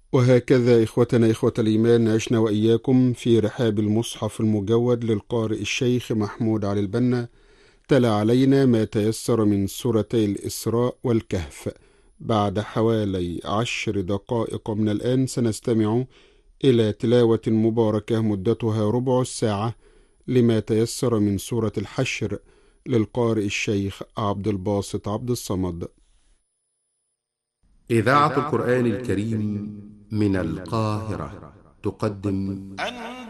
وهكذا إخوتنا إخوة الإيمان عشنا وإياكم في رحاب المصحف المجود للقارئ الشيخ محمود علي البنا. تلا علينا ما تيسر من سورتي الإسراء والكهف. بعد حوالي 10 دقائق من الآن سنستمع إلى تلاوة مباركة مدتها ربع الساعة لما تيسر من سورة الحشر للقارئ الشيخ عبد الباسط عبد الصمد. إذاعة القرآن الكريم من القاهرة تقدم